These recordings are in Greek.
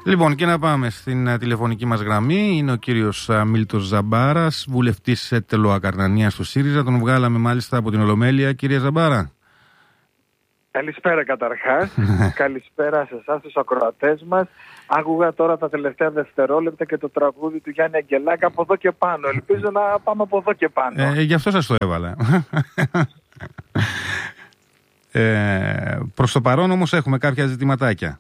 Λοιπόν, και να πάμε στην τηλεφωνική μας γραμμή. Είναι ο κύριος Μίλτος Ζαμπάρας, βουλευτής Τελοακαρνανίας του ΣΥΡΙΖΑ. Τον βγάλαμε μάλιστα από την Ολομέλεια. Κύριε Ζαμπάρα. Καλησπέρα καταρχάς. Καλησπέρα σε εσάς τους ακροατές μας. Άκουγα τώρα τα τελευταία δευτερόλεπτα και το τραγούδι του Γιάννη Αγγελάκη από εδώ και πάνω. Ελπίζω να πάμε από εδώ και πάνω. Γι' αυτό σας το έβαλα. Προς το παρόν όμως έχουμε κάποια ζητηματάκια.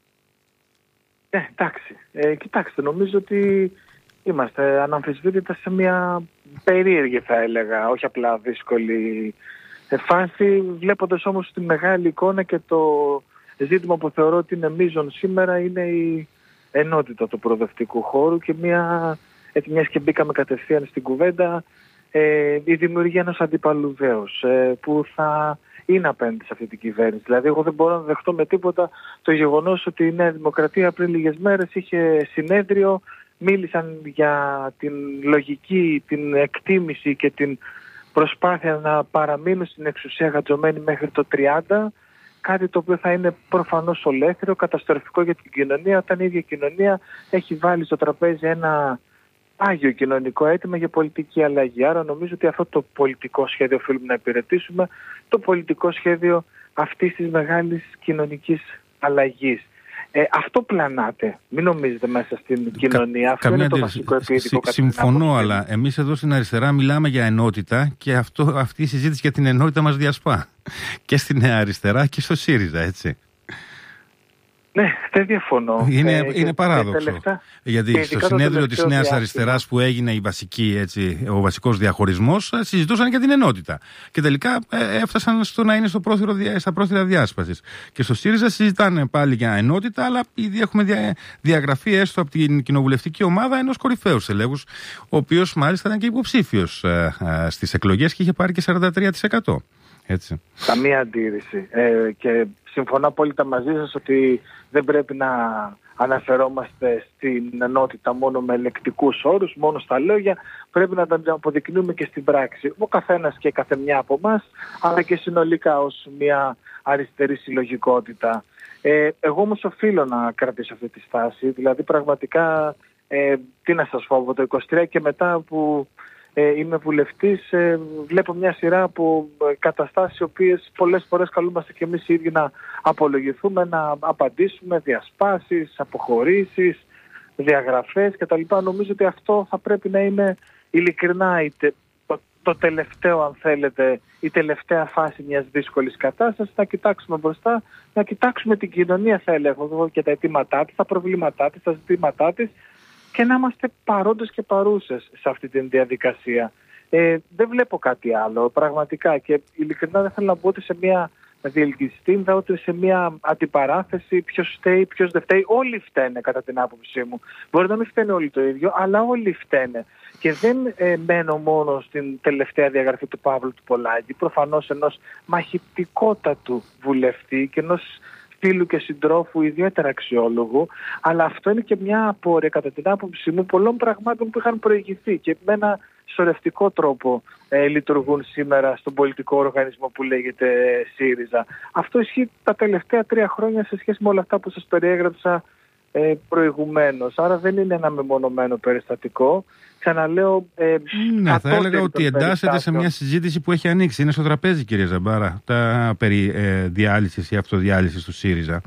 Εντάξει. Κοιτάξτε, νομίζω ότι είμαστε αναμφισβήτητα σε μια περίεργη, θα έλεγα, όχι απλά δύσκολη φάση, βλέποντας όμως τη μεγάλη εικόνα και το ζήτημα που θεωρώ ότι είναι μείζον σήμερα είναι η ενότητα του προοδευτικού χώρου και μιας και μπήκαμε κατευθείαν στην κουβέντα, η δημιουργία ενός αντιπαλού δέους που θα είναι απέναντι σε αυτή την κυβέρνηση. Δηλαδή, εγώ δεν μπορώ να δεχτώ με τίποτα το γεγονός ότι η Νέα Δημοκρατία πριν λίγες μέρες είχε συνέδριο, μίλησαν για την λογική, την εκτίμηση και την προσπάθεια να παραμείνουν στην εξουσία γατζωμένοι μέχρι το 30, κάτι το οποίο θα είναι προφανώς ολέθριο, καταστροφικό για την κοινωνία, όταν η ίδια κοινωνία έχει βάλει στο τραπέζι ένα πάγιο κοινωνικό αίτημα για πολιτική αλλαγή. Άρα νομίζω ότι αυτό το πολιτικό σχέδιο οφείλουμε να υπηρετήσουμε, το πολιτικό σχέδιο αυτής της μεγάλης κοινωνικής αλλαγής. Αυτό πλανάται. Μην νομίζετε μέσα στην κοινωνία. Αυτό είναι το βασικό επίδικο. Συμφωνώ, αλλά εμείς εδώ στην αριστερά μιλάμε για ενότητα και αυτή η συζήτηση για την ενότητα μας διασπά. Και στη Νέα Αριστερά και στο ΣΥΡΙΖΑ, έτσι. Ναι, δεν διαφωνώ. Είναι παράδοξο. Γιατί στο συνέδριο της Νέας Αριστεράς που έγινε ο βασικός διαχωρισμός, συζητούσαν για την ενότητα. Και τελικά έφτασαν στο να είναι στα πρόθυρα διάσπασης. Και στο ΣΥΡΙΖΑ συζητάνε πάλι για ενότητα, αλλά ήδη έχουμε διαγραφεί έστω από την κοινοβουλευτική ομάδα ενός κορυφαίου στελέχους, ο οποίος μάλιστα ήταν και υποψήφιος στις εκλογές και είχε πάρει και 43%. Έτσι. Καμία αντίρρηση. Και συμφωνώ απόλυτα μαζί σας ότι δεν πρέπει να αναφερόμαστε στην ενότητα μόνο με λεκτικούς όρους, μόνο στα λόγια. Πρέπει να τα αποδεικνύουμε και στην πράξη. Ο καθένας και καθεμιά από εμάς, αλλά και συνολικά ως μια αριστερή συλλογικότητα. Εγώ όμως οφείλω να κρατήσω αυτή τη στάση. Δηλαδή πραγματικά, τι να σας πω, από το 23 και μετά που είμαι βουλευτής, βλέπω μια σειρά από καταστάσεις οι οποίες πολλές φορές καλούμαστε και εμείς οι ίδιοι να απολογηθούμε, να απαντήσουμε, διασπάσεις, αποχωρήσεις, διαγραφές κτλ. Νομίζω ότι αυτό θα πρέπει να είναι ειλικρινά το τελευταίο, αν θέλετε, η τελευταία φάση μιας δύσκολης κατάστασης, να κοιτάξουμε μπροστά, να κοιτάξουμε την κοινωνία, θα έλεγα, και τα αιτήματά της, τα προβλήματά της, τα ζητήματά της, και να είμαστε παρόντες και παρούσες σε αυτή τη διαδικασία. Δεν βλέπω κάτι άλλο, πραγματικά. Και ειλικρινά δεν θέλω να μπω ούτε σε μια διελκυστίνδα, ούτε σε μια αντιπαράθεση, ποιος φταίει, ποιος δεν φταίει. Όλοι φταίνε, κατά την άποψή μου. Μπορεί να μην φταίνε όλοι το ίδιο, αλλά όλοι φταίνε. Και δεν μένω μόνο στην τελευταία διαγραφή του Παύλου του Πολάκη, προφανώς ενός μαχητικότατου βουλευτή και ενός φίλου και συντρόφου ιδιαίτερα αξιόλογου, αλλά αυτό είναι και μια απόρρεια, κατά την άποψή μου, πολλών πραγμάτων που είχαν προηγηθεί και με ένα σωρευτικό τρόπο λειτουργούν σήμερα στον πολιτικό οργανισμό που λέγεται ΣΥΡΙΖΑ. Αυτό ισχύει τα τελευταία 3 χρόνια σε σχέση με όλα αυτά που σας περιέγραψα προηγουμένως. Άρα δεν είναι ένα μεμονωμένο περιστατικό. Ξαναλέω, θα έλεγα ότι εντάσσεται σε μια συζήτηση που έχει ανοίξει. Είναι στο τραπέζι, κύριε Ζαμπάρα, τα περί διάλυσης ή αυτοδιάλυσης του ΣΥΡΙΖΑ.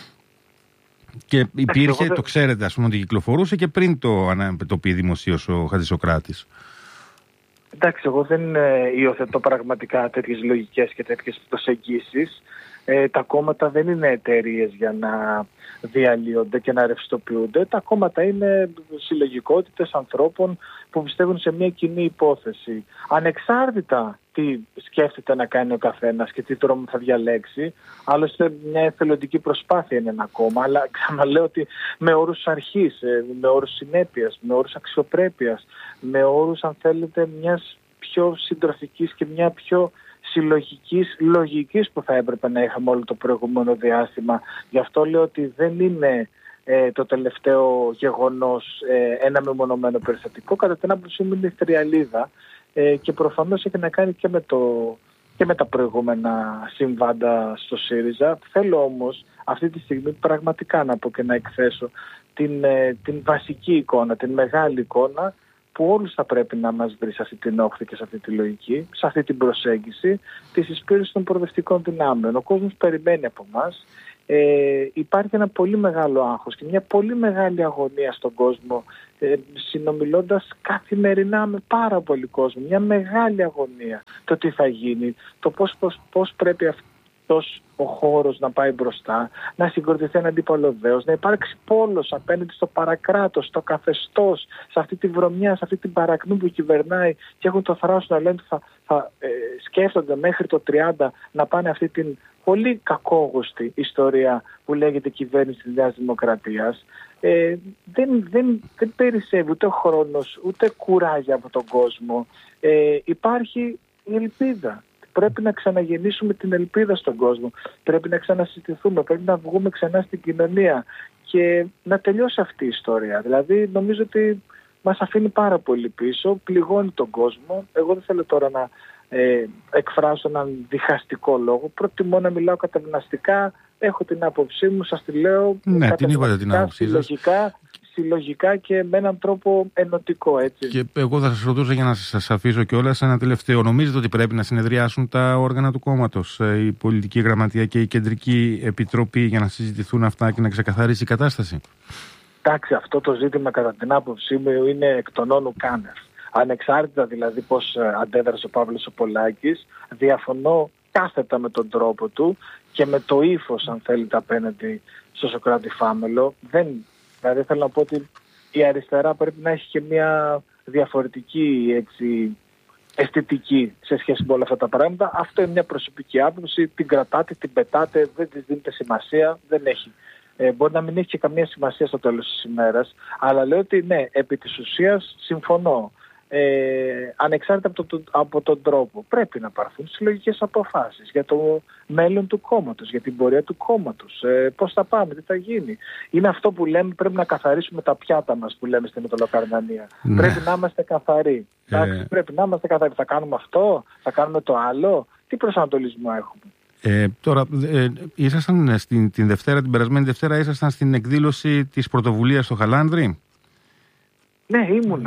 Και υπήρχε, το ξέρετε, ας πούμε, ότι κυκλοφορούσε και πριν το πει δημοσίως ο Χατζησοκράτης. Εντάξει, εγώ δεν υιοθετώ πραγματικά τέτοιες λογικές και τέτοιες προσεγγίσεις. Τα κόμματα δεν είναι εταιρείες για να διαλύονται και να ρευστοποιούνται. Τα κόμματα είναι συλλογικότητες ανθρώπων που πιστεύουν σε μια κοινή υπόθεση. Ανεξάρτητα τι σκέφτεται να κάνει ο καθένας και τι τρόμο θα διαλέξει, άλλωστε μια εθελοντική προσπάθεια είναι ένα κόμμα, αλλά ξαναλέω ότι με όρους αρχής, με όρους συνέπειας, με όρους αξιοπρέπειας, με όρους, αν θέλετε, μιας πιο συντροφικής και μια πιο συλλογικής λογικής που θα έπρεπε να είχαμε όλο το προηγούμενο διάστημα. Γι' αυτό λέω ότι δεν είναι το τελευταίο γεγονός ένα μεμονωμένο περιστατικό. Κατά την άποψή μου είναι η θριαλίδα και προφανώς έχει να κάνει και με και με τα προηγούμενα συμβάντα στο ΣΥΡΙΖΑ. Θέλω όμως αυτή τη στιγμή πραγματικά να πω και να εκθέσω την βασική εικόνα, την μεγάλη εικόνα που όλους θα πρέπει να μας βρει σε αυτή την όχθη και σε αυτή τη λογική, σε αυτή την προσέγγιση της εισπύρωσης των προοδευτικών δυνάμεων. Ο κόσμος περιμένει από εμάς. Υπάρχει ένα πολύ μεγάλο άγχος και μια πολύ μεγάλη αγωνία στον κόσμο, συνομιλώντας καθημερινά με πάρα πολύ κόσμο. Μια μεγάλη αγωνία. Το τι θα γίνει, το πώς πρέπει αυτός ο χώρος να πάει μπροστά, να συγκροτηθεί ένα αντιπολωδέος, να υπάρξει πόλος απέναντι στο παρακράτος, στο καθεστώς, σε αυτή τη βρωμιά, σε αυτή την παρακμή που κυβερνάει και έχουν το θράσος να λένε ότι θα σκέφτονται μέχρι το 30 να πάνε αυτή την πολύ κακόγουστη ιστορία που λέγεται κυβέρνηση της Νέας Δημοκρατίας. Δεν περισσεύει ούτε ο χρόνος, ούτε κουράγια από τον κόσμο. Υπάρχει η ελπίδα. Πρέπει να ξαναγεννήσουμε την ελπίδα στον κόσμο. Πρέπει να ξανασυστηθούμε, πρέπει να βγούμε ξανά στην κοινωνία και να τελειώσει αυτή η ιστορία. Δηλαδή νομίζω ότι μας αφήνει πάρα πολύ πίσω, πληγώνει τον κόσμο. Εγώ δεν θέλω τώρα να εκφράσω έναν διχαστικό λόγο. Προτιμώ να μιλάω καταβλαστικά. Έχω την άποψή μου, σας τη λέω. Ναι, την είπατε την άποψή σας. Συλλογικά και με έναν τρόπο ενωτικό, έτσι. Και εγώ θα σας ρωτούσα, για να σας αφήσω κιόλας, ένα τελευταίο. Νομίζετε ότι πρέπει να συνεδριάσουν τα όργανα του κόμματος, η πολιτική γραμματεία και η κεντρική επιτροπή, για να συζητηθούν αυτά και να ξεκαθαρίσει η κατάσταση? Εντάξει, αυτό το ζήτημα κατά την άποψή μου είναι εκ των όνου κάνευ. Ανεξάρτητα δηλαδή πώς αντέδρασε ο Παύλος ο Πολάκης, διαφωνώ κάθετα με τον τρόπο του και με το ύφος, αν θέλετε, απέναντι στο Σωκράτη Φάμελο. Δηλαδή θέλω να πω ότι η αριστερά πρέπει να έχει και μια διαφορετική αισθητική σε σχέση με όλα αυτά τα πράγματα. Αυτό είναι μια προσωπική άποψη, την κρατάτε, την πετάτε, δεν της δίνετε σημασία, δεν έχει. Μπορεί να μην έχει και καμία σημασία στο τέλος της ημέρας, αλλά λέω ότι ναι, επί της ουσίας συμφωνώ. Ανεξάρτητα από τον τρόπο πρέπει να πάρθουν συλλογικές αποφάσεις για το μέλλον του κόμματος, για την πορεία του κόμματος, πώς θα πάμε, τι θα γίνει. Είναι αυτό που λέμε, πρέπει να καθαρίσουμε τα πιάτα μας, που λέμε στην Μεταλλοκαρνανία. Ναι. Πρέπει να είμαστε καθαροί. Πρέπει να είμαστε καθαροί. Θα κάνουμε αυτό, θα κάνουμε το άλλο, τι προσανατολισμό έχουμε? Τώρα, ήσασταν την περασμένη Δευτέρα, ήσασταν στην εκδήλωση της πρωτοβουλίας στο Χαλάνδρη. Ναι,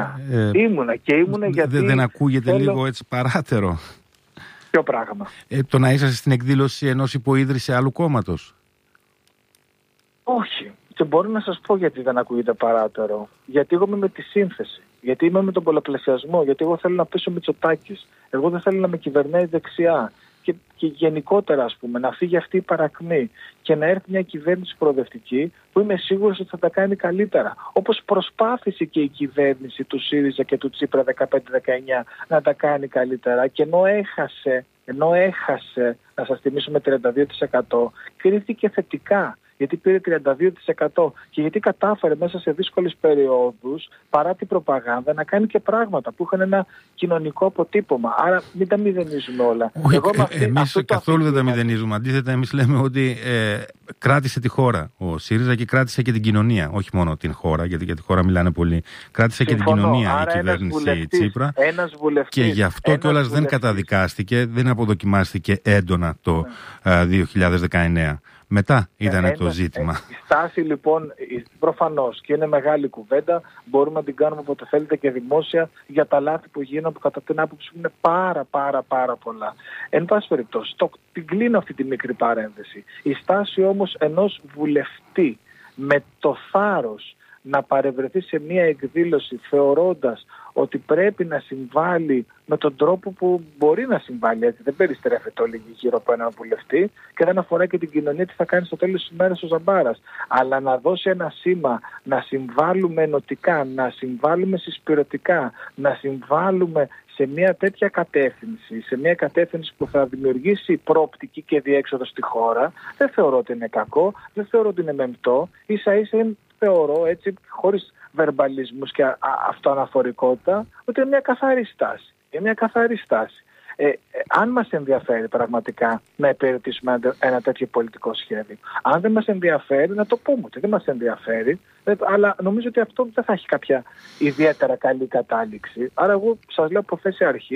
ήμουνα γιατί... Δεν ακούγεται λίγο έτσι παράτερο? Ποιο πράγμα? Το να είσαστε στην εκδήλωση ενός υποίδρυση άλλου κόμματος? Όχι. Και μπορώ να σας πω γιατί δεν ακούγεται παράτερο. Γιατί εγώ είμαι με τη σύνθεση. Γιατί είμαι με τον πολλαπλασιασμό. Γιατί εγώ θέλω να πείσω Μητσοτάκης. Εγώ δεν θέλω να με κυβερνάει δεξιά. Και γενικότερα, ας πούμε, να φύγει αυτή η παρακμή και να έρθει μια κυβέρνηση προοδευτική που είμαι σίγουρος ότι θα τα κάνει καλύτερα. Όπως προσπάθησε και η κυβέρνηση του ΣΥΡΙΖΑ και του Τσίπρα 15-19 να τα κάνει καλύτερα, και ενώ έχασε, να σας θυμίσω, με 32%, κρίθηκε θετικά. Γιατί πήρε 32% και γιατί κατάφερε μέσα σε δύσκολες περιόδους, παρά την προπαγάνδα, να κάνει και πράγματα που είχαν ένα κοινωνικό αποτύπωμα. Άρα μην τα μηδενίζουμε όλα. Εμείς καθόλου δεν τα μηδενίζουμε. Αντίθετα, εμείς λέμε ότι κράτησε τη χώρα ο ΣΥΡΙΖΑ και κράτησε και την κοινωνία. Όχι μόνο την χώρα, γιατί για τη χώρα μιλάνε πολύ. Κράτησε και την κοινωνία η κυβέρνηση Τσίπρα. Και γι' αυτό κιόλας δεν καταδικάστηκε, δεν αποδοκιμάστηκε έντονα το 2019. Μετά ήταν το ζήτημα. Η στάση λοιπόν, προφανώς, και είναι μεγάλη κουβέντα, μπορούμε να την κάνουμε όποτε θέλετε και δημόσια, για τα λάθη που γίνονται, που κατά την άποψη μου είναι πάρα πολλά. Εν πάση περιπτώσει, την κλείνω αυτή τη μικρή παρένθεση. Η στάση όμως ενός βουλευτή με το θάρρος να παρευρεθεί σε μια εκδήλωση θεωρώντας ότι πρέπει να συμβάλλει με τον τρόπο που μπορεί να συμβάλλει, έτσι, δεν περιστρέφεται όλοι γύρω από έναν βουλευτή και δεν αφορά και την κοινωνία τι θα κάνει στο τέλος της ημέρας ο Ζαμπάρας, αλλά να δώσει ένα σήμα, να συμβάλλουμε ενωτικά, να συμβάλλουμε συσπηρωτικά, να συμβάλλουμε σε μια τέτοια κατεύθυνση, σε μια κατεύθυνση που θα δημιουργήσει προοπτική και διέξοδο στη χώρα, δεν θεωρώ ότι είναι κακό, δεν θεωρώ ότι είναι μεμπτό, ίσα-ίσα θεωρώ, έτσι, χωρίς βερμπαλισμούς και αυτοαναφορικότητα, ότι είναι μια καθαρή στάση. Είναι μια καθαρή στάση. Αν μας ενδιαφέρει πραγματικά να υπηρετήσουμε ένα τέτοιο πολιτικό σχέδιο, αν δεν μας ενδιαφέρει, να το πούμε ότι δεν μας ενδιαφέρει, αλλά νομίζω ότι αυτό δεν θα έχει κάποια ιδιαίτερα καλή κατάληξη. Άρα εγώ σας λέω από θέση αρχής,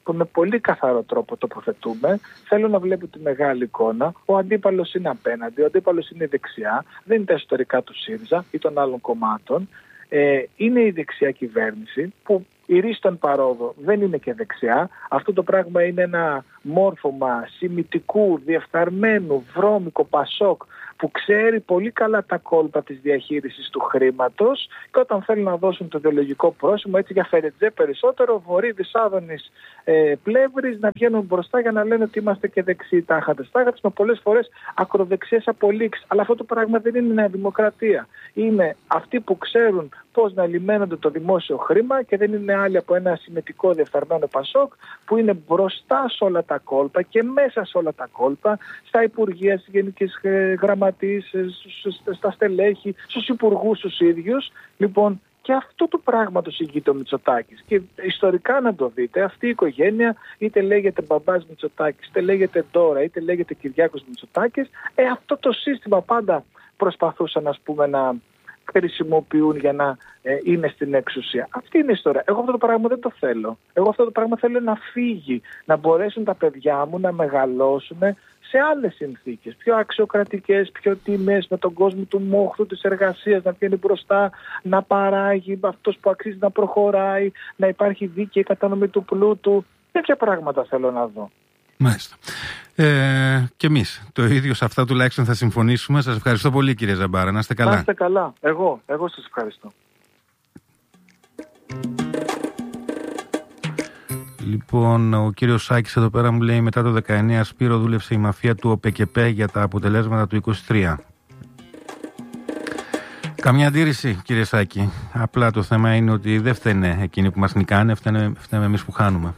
που με πολύ καθαρό τρόπο τοποθετούμε. Θέλω να βλέπω τη μεγάλη εικόνα. Ο αντίπαλος είναι απέναντι, ο αντίπαλος είναι δεξιά, δεν είναι τα εσωτερικά του ΣΥΡΙΖΑ ή των άλλων κομμάτων. Είναι η δεξιά κυβέρνηση που η ρίστον παρόδο δεν είναι και δεξιά. Αυτό το πράγμα είναι ένα μόρφωμα σημιτικού, διεφθαρμένου, βρώμικο Πασόκ που ξέρει πολύ καλά τα κόλπα της διαχείρισης του χρήματος και όταν θέλουν να δώσουν το ιδεολογικό πρόσημο, έτσι για Φερετζέ περισσότερο, Βορύδης, Άδωνης, Πλεύρης να βγαίνουν μπροστά για να λένε ότι είμαστε και δεξιοί τάχατες με πολλές φορές ακροδεξιές απολύξεις. Αλλά αυτό το πράγμα δεν είναι νέα δημοκρατία. Είναι αυτοί που ξέρουν πώς να λιμένονται το δημόσιο χρήμα και δεν είναι άλλοι από ένα συμμετικό διεφθαρμένο Πασόκ που είναι μπροστά σε όλα τα κόλπα και μέσα σε όλα τα κόλπα, στα υπουργεία, στις γενικές γραμματείς, στα στελέχη, στους υπουργούς τους ίδιους. Λοιπόν, και αυτό το πράγμα το ηγείται ο Μητσοτάκης. Και ιστορικά να το δείτε, αυτή η οικογένεια είτε λέγεται μπαμπάς Μητσοτάκης, είτε λέγεται Ντόρα, είτε λέγεται Κυριάκος Μητσοτάκης, αυτό το σύστημα πάντα προσπαθούσαν, ας πούμε, να χρησιμοποιούν για να είναι στην εξουσία. Αυτή είναι η ιστορία. Εγώ αυτό το πράγμα δεν το θέλω. Εγώ αυτό το πράγμα θέλω να φύγει, να μπορέσουν τα παιδιά μου να μεγαλώσουν σε άλλες συνθήκες, πιο αξιοκρατικές, πιο τιμές, με τον κόσμο του μόχθου, της εργασίας, να βγαίνει μπροστά, να παράγει αυτός που αξίζει να προχωράει, να υπάρχει δίκαιη κατανομή του πλούτου. Τέτοια πράγματα θέλω να δω. Μάλιστα. Και εμείς το ίδιο, σε αυτά τουλάχιστον θα συμφωνήσουμε. Σας ευχαριστώ πολύ, κύριε Ζαμπάρα. Να είστε καλά. Να είστε καλά. Εγώ σας ευχαριστώ. Λοιπόν, ο κύριος Σάκης εδώ πέρα μου λέει: μετά το 19 Σπύρο δούλεψε η μαφία του ΟΠΕΚΕΠΕ για τα αποτελέσματα του 23. Καμιά αντίρρηση, κύριε Σάκη. Απλά το θέμα είναι ότι δεν φταίνε εκείνοι που μας νικάνε, φταίνε εμείς που χάνουμε.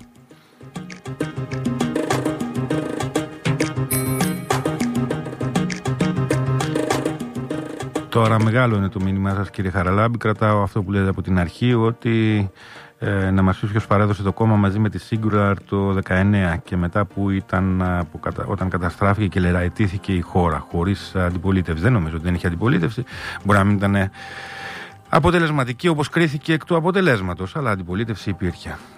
Τώρα μεγάλο είναι το μήνυμά σας, κύριε Χαραλάμπη. Κρατάω αυτό που λέτε από την αρχή, ότι να μας πει ποιος παρέδωσε το κόμμα μαζί με τη Singular το 19 και μετά που όταν καταστράφηκε και λεραϊτήθηκε η χώρα χωρίς αντιπολίτευση. Δεν νομίζω ότι δεν είχε αντιπολίτευση. Μπορεί να μην ήταν αποτελεσματική όπως κρίθηκε εκ του αποτελέσματος, αλλά αντιπολίτευση υπήρχε.